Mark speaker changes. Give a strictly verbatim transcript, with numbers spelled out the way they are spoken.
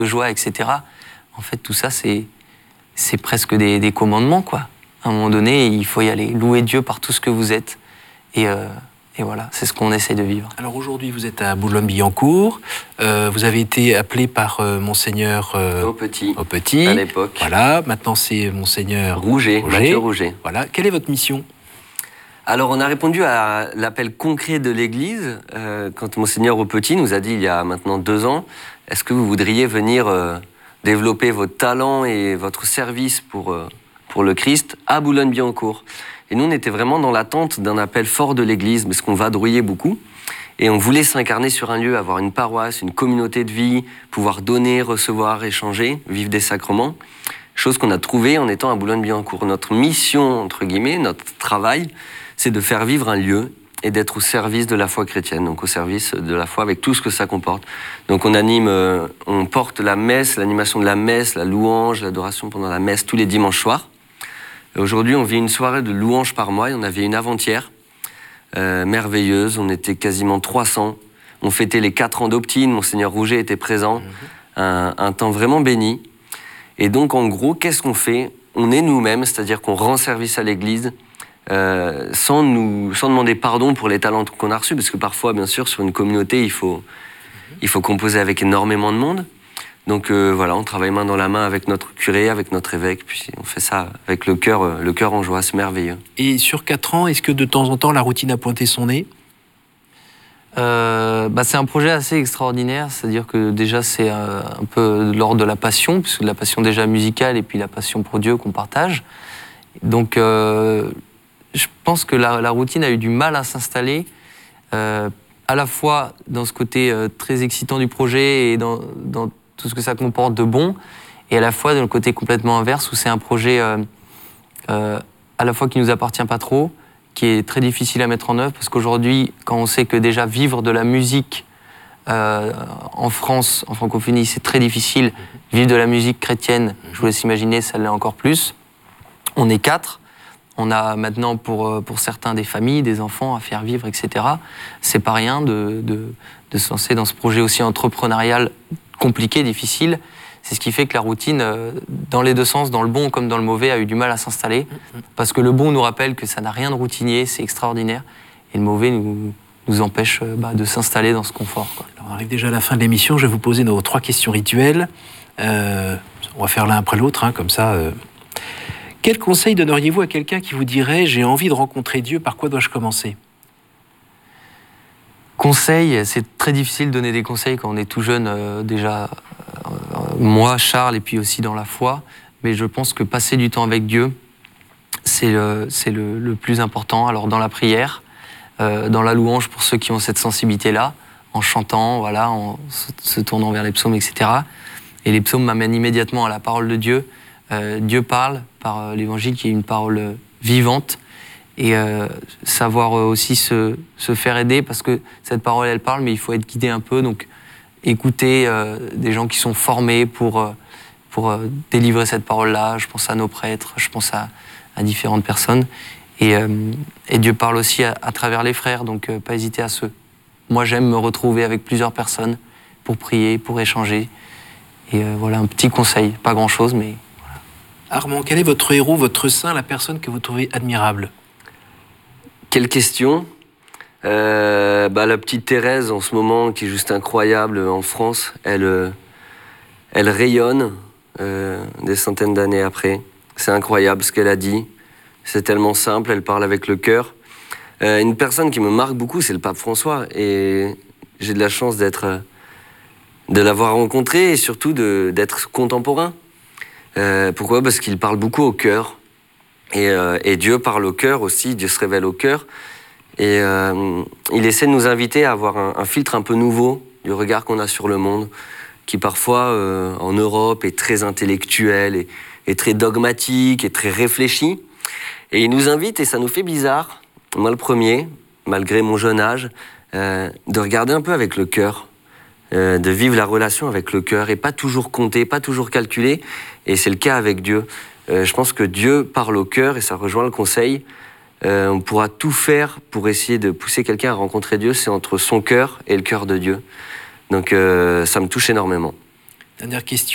Speaker 1: de joie, et cetera. En fait, tout ça, c'est c'est presque des, des commandements, quoi. À un moment donné, il faut y aller. Louer Dieu par tout ce que vous êtes. Et, euh, et voilà, c'est ce qu'on essaie de vivre.
Speaker 2: Alors aujourd'hui, vous êtes à Boulogne-Billancourt. Euh, vous avez été appelé par euh, Monseigneur euh,
Speaker 3: Au Petit,
Speaker 2: au Petit.
Speaker 3: à l'époque.
Speaker 2: Voilà, maintenant c'est Monseigneur
Speaker 3: Rouget,
Speaker 2: Rouget.
Speaker 3: Mathieu Rouget.
Speaker 2: Voilà, quelle est votre mission?
Speaker 3: Alors, on a répondu à l'appel concret de l'Église euh, quand Monseigneur au Petit nous a dit il y a maintenant deux ans, est-ce que vous voudriez venir euh, développer votre talent et votre service pour, euh, pour le Christ à Boulogne-Billancourt? Et nous, on était vraiment dans l'attente d'un appel fort de l'Église, parce qu'on vadrouillait beaucoup. Et on voulait s'incarner sur un lieu, avoir une paroisse, une communauté de vie, pouvoir donner, recevoir, échanger, vivre des sacrements. Chose qu'on a trouvée en étant à Boulogne-Billancourt. Notre mission, entre guillemets, notre travail, c'est de faire vivre un lieu et d'être au service de la foi chrétienne, donc au service de la foi avec tout ce que ça comporte. Donc on anime, euh, on porte la messe, l'animation de la messe, la louange, l'adoration pendant la messe tous les dimanches soirs. Aujourd'hui, on vit une soirée de louange par mois, et on avait une avant-hier euh, merveilleuse, on était quasiment trois cents. On fêtait les quatre ans d'Optine, Monseigneur Rouget était présent, mmh. un, un temps vraiment béni. Et donc en gros, qu'est-ce qu'on fait? On est nous-mêmes, c'est-à-dire qu'on rend service à l'Église, Euh, sans, nous, sans demander pardon pour les talents qu'on a reçus, parce que parfois, bien sûr, sur une communauté, il faut, il faut composer avec énormément de monde. Donc euh, voilà, on travaille main dans la main avec notre curé, avec notre évêque, puis on fait ça avec le cœur, euh, le cœur en joie, c'est merveilleux.
Speaker 2: Et sur quatre ans, est-ce que de temps en temps, la routine a pointé son nez?
Speaker 1: euh, bah, C'est un projet assez extraordinaire, c'est-à-dire que déjà, c'est euh, un peu de l'ordre de la passion, puisque la passion déjà musicale et puis la passion pour Dieu qu'on partage. Donc... Euh, Je pense que la, la routine a eu du mal à s'installer, euh, à la fois dans ce côté euh, très excitant du projet et dans, dans tout ce que ça comporte de bon, et à la fois dans le côté complètement inverse où c'est un projet euh, euh, à la fois qui nous appartient pas trop, qui est très difficile à mettre en œuvre, parce qu'aujourd'hui, quand on sait que déjà vivre de la musique euh, en France, en francophonie, c'est très difficile, vivre de la musique chrétienne, je vous laisse imaginer, ça l'est encore plus. On est quatre. On a maintenant pour, pour certains des familles, des enfants à faire vivre, et cetera. C'est pas rien de, de, de se lancer dans ce projet aussi entrepreneurial compliqué, difficile. C'est ce qui fait que la routine, dans les deux sens, dans le bon comme dans le mauvais, a eu du mal à s'installer. Parce que le bon nous rappelle que ça n'a rien de routinier, c'est extraordinaire. Et le mauvais nous, nous empêche bah, de s'installer dans ce confort, quoi.
Speaker 2: Alors, on arrive déjà à la fin de l'émission. Je vais vous poser nos trois questions rituelles. Euh, on va faire l'un après l'autre, hein, comme ça... Euh... Quel conseil donneriez-vous à quelqu'un qui vous dirait « J'ai envie de rencontrer Dieu, par quoi dois-je commencer »
Speaker 1: Conseil, c'est très difficile de donner des conseils quand on est tout jeune, euh, déjà, euh, moi, Charles, et puis aussi dans la foi. Mais je pense que passer du temps avec Dieu, c'est le, c'est le, le plus important. Alors dans la prière, euh, dans la louange pour ceux qui ont cette sensibilité-là, en chantant, voilà, en se, se tournant vers les psaumes, et cetera. Et les psaumes m'amènent immédiatement à la parole de Dieu. Euh, Dieu parle par euh, l'évangile qui est une parole euh, vivante, et euh, savoir euh, aussi se, se faire aider, parce que cette parole elle parle, mais il faut être guidé un peu, donc écouter euh, des gens qui sont formés pour, euh, pour euh, délivrer cette parole-là. Je pense à nos prêtres, je pense à, à différentes personnes, et, euh, et Dieu parle aussi à, à travers les frères, donc euh, pas hésiter à se... Moi j'aime me retrouver avec plusieurs personnes pour prier, pour échanger, et euh, voilà un petit conseil, pas grand-chose, mais...
Speaker 2: Armand, quel est votre héros, votre saint, la personne que vous trouvez admirable?
Speaker 3: Quelle question. euh, bah, La petite Thérèse, en ce moment, qui est juste incroyable en France, elle, euh, elle rayonne euh, des centaines d'années après. C'est incroyable ce qu'elle a dit. C'est tellement simple, elle parle avec le cœur. Euh, une personne qui me marque beaucoup, c'est le pape François. Et j'ai de la chance d'être, de l'avoir rencontré et surtout de, d'être contemporain. Euh, pourquoi? Parce qu'il parle beaucoup au cœur. Et, euh, et Dieu parle au cœur aussi, Dieu se révèle au cœur. Et euh, il essaie de nous inviter à avoir un, un filtre un peu nouveau du regard qu'on a sur le monde, qui parfois, euh, en Europe, est très intellectuel, et, et très dogmatique, et très réfléchi. Et il nous invite, et ça nous fait bizarre, moi le premier, malgré mon jeune âge, euh, de regarder un peu avec le cœur. Euh, de vivre la relation avec le cœur et pas toujours compter, pas toujours calculer. Et c'est le cas avec Dieu. Euh, je pense que Dieu parle au cœur et ça rejoint le conseil. Euh, on pourra tout faire pour essayer de pousser quelqu'un à rencontrer Dieu. C'est entre son cœur et le cœur de Dieu. Donc euh, ça me touche énormément.
Speaker 2: Dernière question.